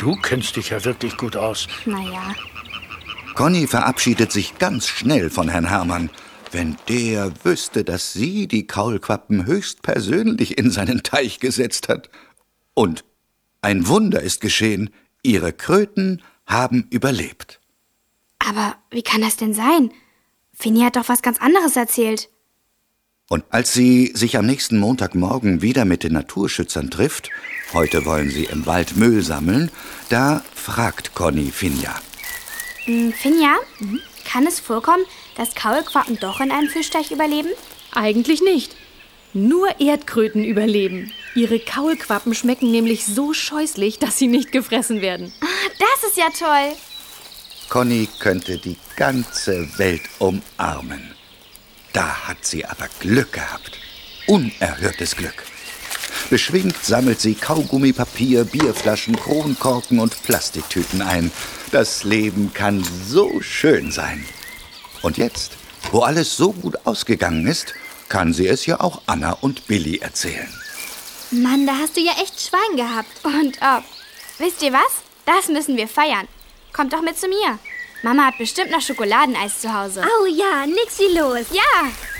Du kennst dich ja wirklich gut aus. Naja. Conny verabschiedet sich ganz schnell von Herrn Hermann. Wenn der wüsste, dass sie die Kaulquappen höchstpersönlich in seinen Teich gesetzt hat. Und ein Wunder ist geschehen. Ihre Kröten haben überlebt. Aber wie kann das denn sein? Finja hat doch was ganz anderes erzählt. Und als sie sich am nächsten Montagmorgen wieder mit den Naturschützern trifft, heute wollen sie im Wald Müll sammeln, da fragt Conny Finja. Finja, kann es vorkommen, dass Kaulquappen doch in einem Fischteich überleben? Eigentlich nicht. Nur Erdkröten überleben. Ihre Kaulquappen schmecken nämlich so scheußlich, dass sie nicht gefressen werden. Das ist ja toll. Conny könnte die ganze Welt umarmen. Da hat sie aber Glück gehabt. Unerhörtes Glück. Beschwingt sammelt sie Kaugummipapier, Bierflaschen, Kronkorken und Plastiktüten ein. Das Leben kann so schön sein. Und jetzt, wo alles so gut ausgegangen ist, kann sie es ja auch Anna und Billy erzählen. Mann, da hast du ja echt Schwein gehabt. Und wisst ihr was? Das müssen wir feiern. Kommt doch mit zu mir. Mama hat bestimmt noch Schokoladeneis zu Hause. Oh ja, nix wie los. Ja.